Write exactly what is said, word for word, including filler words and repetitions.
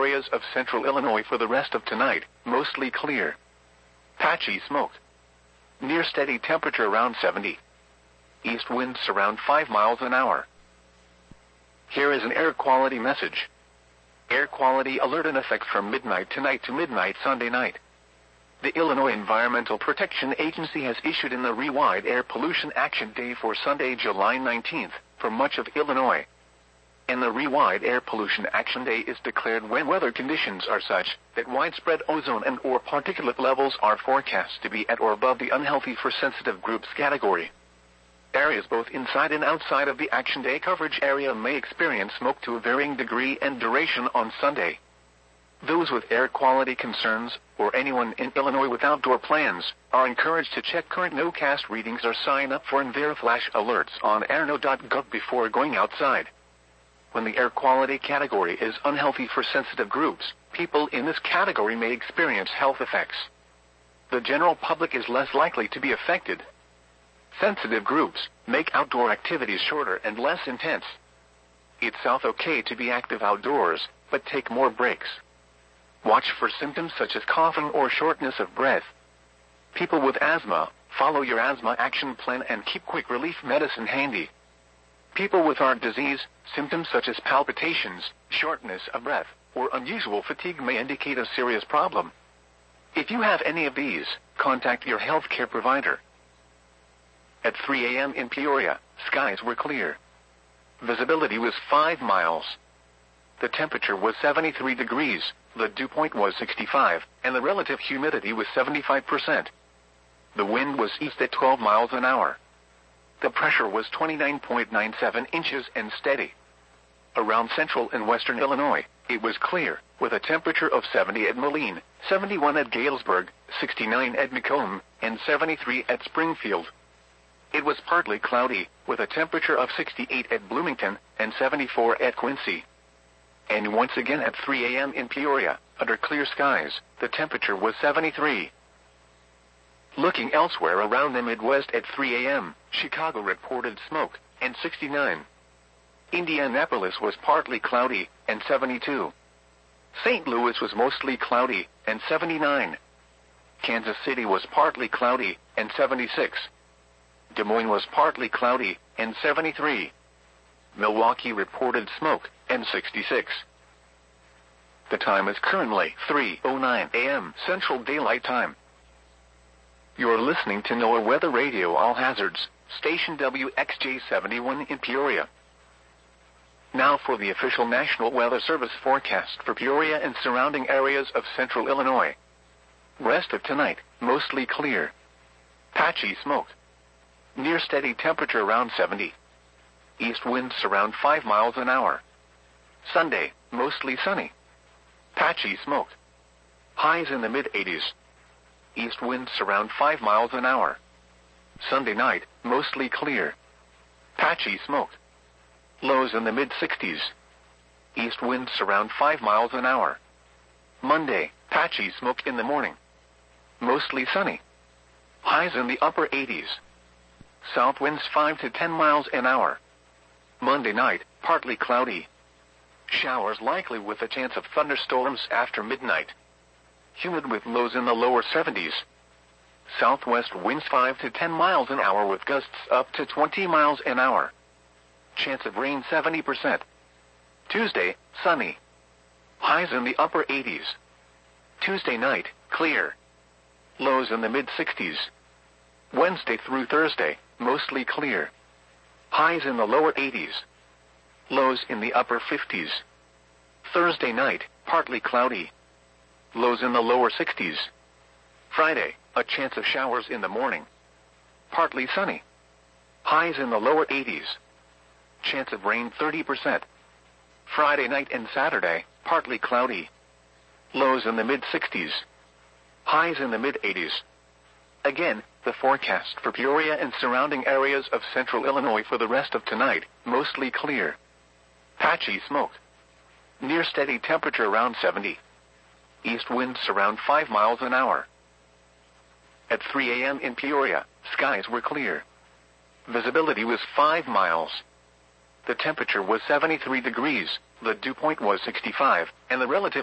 areas of central Illinois for the rest of tonight, mostly clear. Patchy smoke. Near steady temperature around seventy. East winds around five miles an hour. Here is an air quality message. Air quality alert in effect from midnight tonight to midnight Sunday night. The Illinois Environmental Protection Agency has issued an ELLI-wide Air Pollution Action Day for Sunday, July nineteenth, for much of Illinois. An ELLI-wide Air Pollution Action Day is declared when weather conditions are such that widespread ozone and or particulate levels are forecast to be at or above the unhealthy for sensitive groups category. Areas both inside and outside of the Action Day coverage area may experience smoke to a varying degree and duration on Sunday. Those with air quality concerns, or anyone in Illinois with outdoor plans, are encouraged to check current NOCAST readings or sign up for EnviroFlash alerts on air no dot gov before going outside. When the air quality category is unhealthy for sensitive groups, people in this category may experience health effects. The general public is less likely to be affected. Sensitive groups make outdoor activities shorter and less intense. It's okay to be active outdoors, but take more breaks. Watch for symptoms such as coughing or shortness of breath. People with asthma, follow your asthma action plan and keep quick relief medicine handy. People with heart disease, symptoms such as palpitations, shortness of breath, or unusual fatigue may indicate a serious problem. If you have any of these, contact your healthcare provider. At three a m in Peoria, skies were clear. Visibility was five miles. The temperature was seventy-three degrees, the dew point was sixty-five, and the relative humidity was seventy-five percent. The wind was east at twelve miles an hour. The pressure was twenty-nine point nine seven inches and steady. Around central and western Illinois, it was clear, with a temperature of seventy at Moline, seventy-one at Galesburg, sixty-nine at Macomb, and seventy-three at Springfield. It was partly cloudy, with a temperature of sixty-eight at Bloomington, and seventy-four at Quincy. And once again at three a m in Peoria, under clear skies, the temperature was seventy-three. Looking elsewhere around the Midwest at three a m, Chicago reported smoke, and sixty-nine. Indianapolis was partly cloudy, and seventy-two. Saint Louis was mostly cloudy, and seventy-nine. Kansas City was partly cloudy, and seventy-six. Des Moines was partly cloudy, and seventy-three. Milwaukee reported smoke, and sixty-six. The time is currently three oh nine a m Central Daylight Time. You're listening to NOAA Weather Radio All Hazards, station W X J seventy-one in Peoria. Now for the official National Weather Service forecast for Peoria and surrounding areas of central Illinois. Rest of tonight, mostly clear. Patchy smoke. Near steady temperature around seventy. East winds around five miles an hour. Sunday, mostly sunny. Patchy smoke. Highs in the mid eighties. East winds around five miles an hour. Sunday night, mostly clear. Patchy smoke. Lows in the mid sixties. East winds around five miles an hour. Monday, patchy smoke in the morning. Mostly sunny. Highs in the upper eighties. South winds five to ten miles an hour. Monday night, partly cloudy. Showers likely with a chance of thunderstorms after midnight. Humid with lows in the lower seventies. Southwest winds five to ten miles an hour with gusts up to twenty miles an hour. Chance of rain seventy percent. Tuesday, sunny. Highs in the upper eighties. Tuesday night, clear. Lows in the mid sixties. Wednesday through Thursday, mostly clear. Highs in the lower eighties. Lows in the upper fifties. Thursday night, partly cloudy. Lows in the lower sixties. Friday, a chance of showers in the morning. Partly sunny. Highs in the lower eighties. Chance of rain thirty percent. Friday night and Saturday, partly cloudy. Lows in the mid sixties. Highs in the mid eighties. Again, the forecast for Peoria and surrounding areas of central Illinois for the rest of tonight, mostly clear. Patchy smoke. Near steady temperature around seventy. East winds around five miles an hour. At three a m in Peoria, skies were clear. Visibility was five miles. The temperature was seventy-three degrees, the dew point was sixty-five, and the relative